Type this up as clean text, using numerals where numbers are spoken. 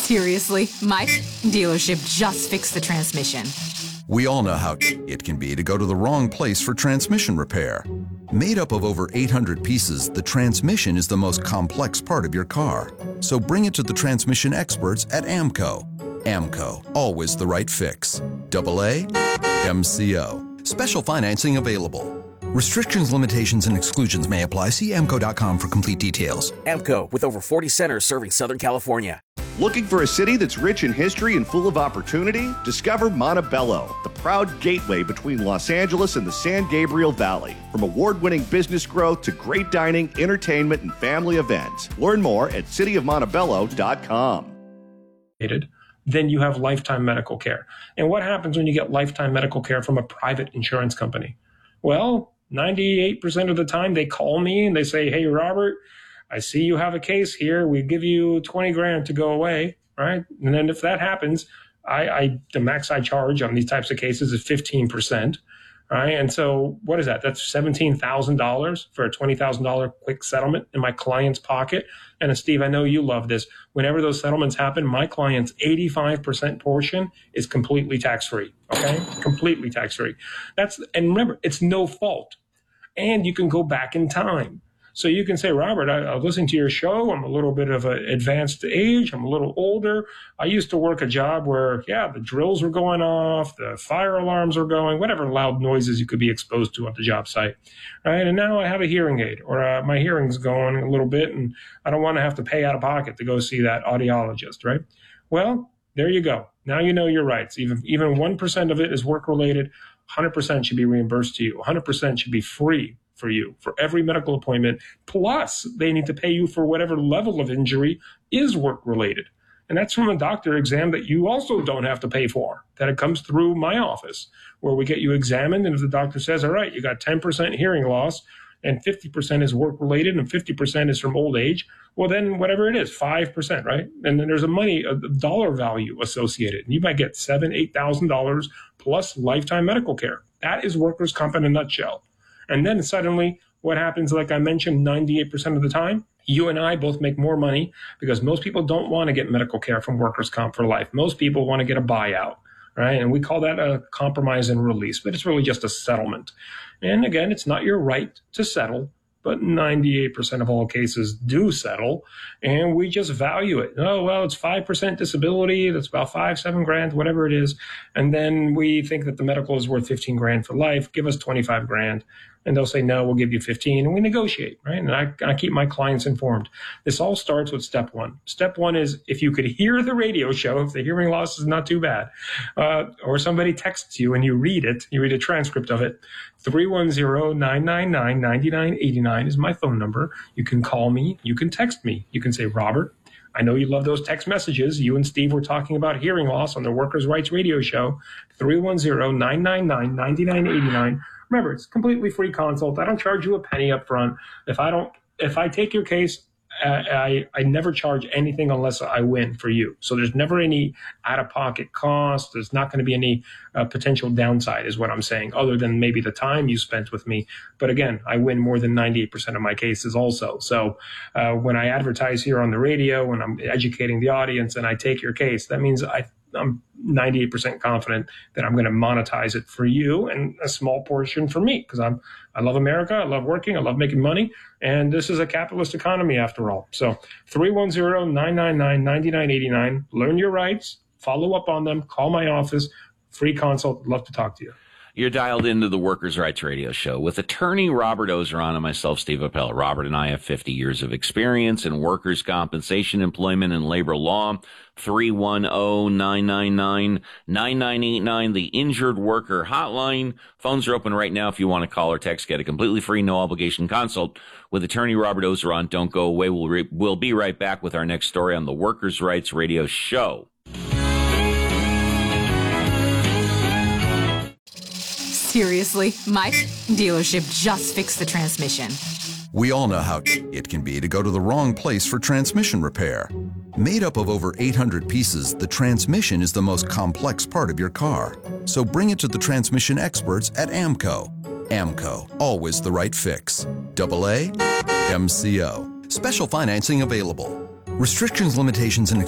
Seriously, my dealership just fixed the transmission. We all know how it can be to go to the wrong place for transmission repair. Made up of over 800 pieces, the transmission is the most complex part of your car. So bring it to the transmission experts at AAMCO. AAMCO, always the right fix. AA MCO. Special financing available. Restrictions, limitations, and exclusions may apply. See AAMCO.com for complete details. AAMCO, with over 40 centers serving Southern California. Looking for a city that's rich in history and full of opportunity? Discover Montebello, the proud gateway between Los Angeles and the San Gabriel Valley. From award-winning business growth to great dining, entertainment, and family events. Learn more at cityofmontebello.com. Then you have lifetime medical care. And what happens when you get lifetime medical care from a private insurance company? Well, 98% of the time they call me and they say, hey, Robert, I see you have a case here. We give you 20 grand to go away, right? And then if that happens, the max I charge on these types of cases is 15%, right? And so what is that? That's $17,000 for a $20,000 quick settlement in my client's pocket. And Steve, I know you love this. Whenever those settlements happen, my client's 85% portion is completely tax-free, okay? Completely tax-free. And remember, it's no fault. And you can go back in time. So you can say, Robert, I listened to your show. I'm a little bit of an advanced age. I'm a little older. I used to work a job where, the drills were going off, the fire alarms were going, whatever loud noises you could be exposed to at the job site, right? And now I have a hearing aid, or my hearing's going a little bit, and I don't want to have to pay out of pocket to go see that audiologist, right? Well, there you go. Now you know your rights. Even 1% of it is work-related. 100% should be reimbursed to you. 100% should be free for you for every medical appointment. Plus, they need to pay you for whatever level of injury is work-related. And that's from a doctor exam that you also don't have to pay for, that it comes through my office, where we get you examined. And if the doctor says, all right, you got 10% hearing loss and 50% is work-related and 50% is from old age, well, then whatever it is, 5%, right? And then there's a dollar value associated. And you might get $7,000, $8,000 plus lifetime medical care. That is workers' comp in a nutshell. And then suddenly what happens, like I mentioned, 98% of the time, you and I both make more money because most people don't want to get medical care from workers' comp for life. Most people want to get a buyout, right? And we call that a compromise and release, but it's really just a settlement. And again, it's not your right to settle, but 98% of all cases do settle, and we just value it. Oh, well, it's 5% disability. That's about $7 grand, whatever it is. And then we think that the medical is worth 15 grand for life. Give us 25 grand. And they'll say, no, we'll give you 15, and we negotiate, right? And I keep my clients informed. This all starts with step one. Step one is if you could hear the radio show, if the hearing loss is not too bad, or somebody texts you and you read a transcript of it, 310-999-9989 is my phone number. You can call me. You can text me. You can say, Robert, I know you love those text messages. You and Steve were talking about hearing loss on the Workers' Rights Radio Show, 310-999-9989. Remember, it's a completely free consult. I don't charge you a penny up front. If I take your case, I never charge anything unless I win for you. So there's never any out-of-pocket cost. There's not going to be any potential downside is what I'm saying, other than maybe the time you spent with me. But again, I win more than 98% of my cases also. So when I advertise here on the radio, when I'm educating the audience and I take your case, that means I'm 98% confident that I'm going to monetize it for you and a small portion for me, because I love America. I love working. I love making money. And this is a capitalist economy after all. So 310-999-9989. Learn your rights. Follow up on them. Call my office. Free consult. Love to talk to you. You're dialed into the Workers' Rights Radio Show with attorney Robert Ozeron and myself, Steve Appel. Robert and I have 50 years of experience in workers' compensation, employment, and labor law. 310-999-9989, the Injured Worker Hotline. Phones are open right now if you want to call or text. Get a completely free, no-obligation consult with attorney Robert Ozeron. Don't go away. We'll be right back with our next story on the Workers' Rights Radio Show. Seriously, my dealership just fixed the transmission. We all know how it can be to go to the wrong place for transmission repair. Made up of over 800 pieces, the transmission is the most complex part of your car. So bring it to the transmission experts at AAMCO. AAMCO, always the right fix. AA MCO. Special financing available. Restrictions, limitations, and